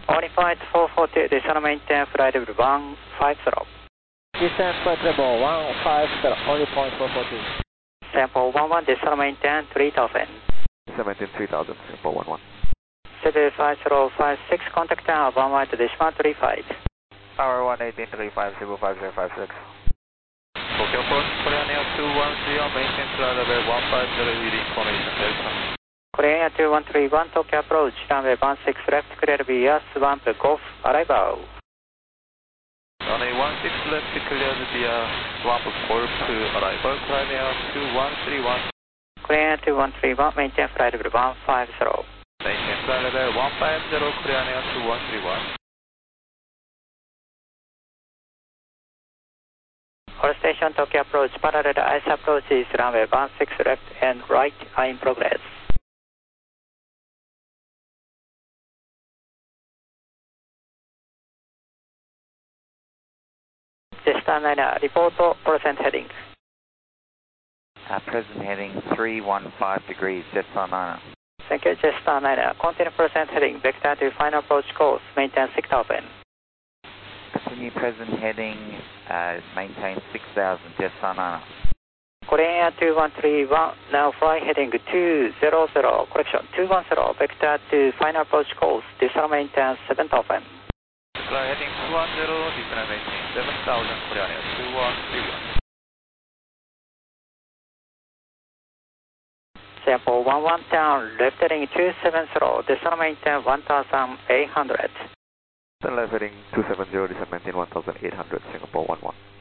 Only flight 442, descend maintain flight level 150. Descend flight level 150, only point 442. Sample 11, descend maintain 3000. Descend maintain 3000, Sample 11. City 5056, contact tower 11 to decimal 35. Tower 11835, Cebu 5056. Tokyo approach, Korean Air 2131, maintain flight level 150, leading information Delta. Korean Air 2131, Tokyo approach, runway 16 left, clear via Swamp Golf, arrival. Runway 16 left, cleared via Swamp Golf, arrival, Korean Air 2131. Korean Air 2131, maintain flight level 150. Maintain flight level 150, Korean Air 2131. All station Tokyo approach, parallel ice approach is runway 16 left and right are in progress. Jetstar 9, report present heading. Present heading 315 degrees, Jetstar 9. Thank you, Jetstar 9. Continue present heading, vector to final approach course, maintain 6000. Continue present heading, maintain 6000, Jetstar 9. Korean Air 2131, now fly heading 200, correction, 210, vector to final approach course, descend maintain 7000. Fly heading 210, descend maintain 7000, Korean Air 2131. Sample 11 down, left heading 270, descend maintain 1800. Left heading 270, descend maintain 1800, Singapore 11.